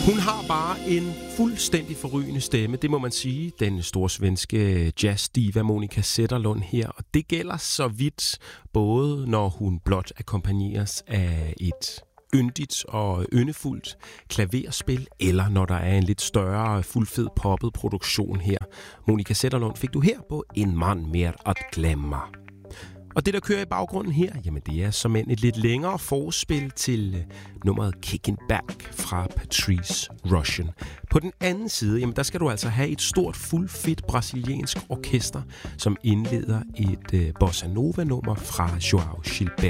Hun har bare en fuldstændig forrygende stemme, det må man sige. Den store svenske jazzdiva Monica Zetterlund her. Og det gælder så vidt, både når hun blot akkompagneres af et yndigt og yndefuldt klaverspil, eller når der er en lidt større, fuldfed poppet produktion her. Monica Zetterlund fik du her på En mand mer att glömma. Og det, der kører i baggrunden her, jamen det er som et lidt længere forspil til nummeret Kicking Back fra Patrice Rushen. På den anden side, jamen der skal du altså have et stort, fuldfedt brasiliansk orkester, som indleder et bossa nova-nummer fra João Gilberto.